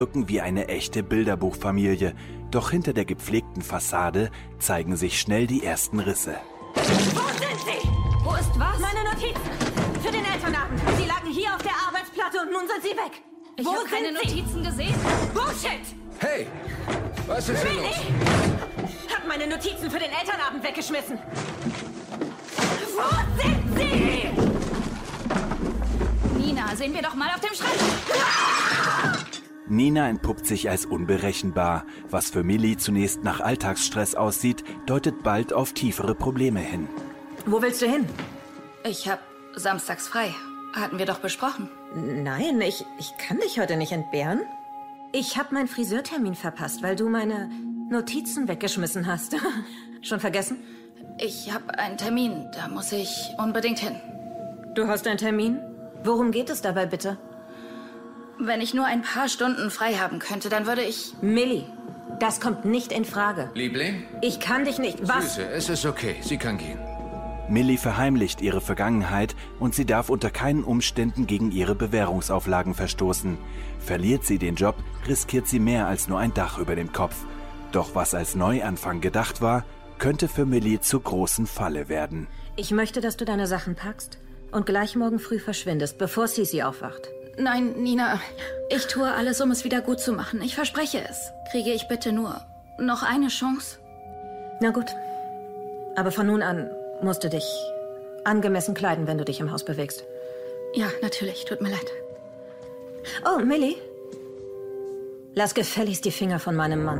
wirken wie eine echte Bilderbuchfamilie, doch hinter der gepflegten Fassade zeigen sich schnell die ersten Risse. Wo sind Sie? Wo ist was? Meine Notizen für den Elternabend. Sie lagen hier auf der Arbeitsplatte und nun sind sie weg. Ich Wo habe keine sind Sie? Notizen gesehen. Bullshit! Hey, was ist hier los? Hat meine Notizen für den Elternabend weggeschmissen. Wo sind Sie? Nina, sehen wir doch mal auf dem Schreibtisch. Nina entpuppt sich als unberechenbar. Was für Millie zunächst nach Alltagsstress aussieht, deutet bald auf tiefere Probleme hin. Wo willst du hin? Ich habe samstags frei. Hatten wir doch besprochen. Nein, ich kann dich heute nicht entbehren. Ich habe meinen Friseurtermin verpasst, weil du meine Notizen weggeschmissen hast. Schon vergessen? Ich habe einen Termin, da muss ich unbedingt hin. Du hast einen Termin? Worum geht es dabei bitte? Wenn ich nur ein paar Stunden frei haben könnte, dann würde ich... Millie, das kommt nicht in Frage. Liebling? Ich kann dich nicht... Was? Süße, es ist okay. Sie kann gehen. Millie verheimlicht ihre Vergangenheit und sie darf unter keinen Umständen gegen ihre Bewährungsauflagen verstoßen. Verliert sie den Job, riskiert sie mehr als nur ein Dach über dem Kopf. Doch was als Neuanfang gedacht war, könnte für Millie zur großen Falle werden. Ich möchte, dass du deine Sachen packst und gleich morgen früh verschwindest, bevor Sisi aufwacht. Nein, Nina, ich tue alles, um es wieder gut zu machen. Ich verspreche es. Kriege ich bitte nur noch eine Chance? Na gut. Aber von nun an musst du dich angemessen kleiden, wenn du dich im Haus bewegst. Ja, natürlich. Tut mir leid. Oh, Millie. Lass gefälligst die Finger von meinem Mann.